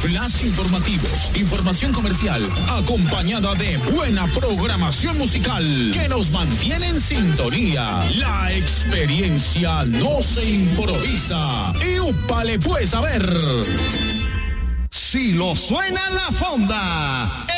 flash informativos, información comercial, acompañada de buena programación musical que nos mantiene en sintonía. La experiencia no se improvisa. Y úpale pues a ver. Si lo suena la fonda.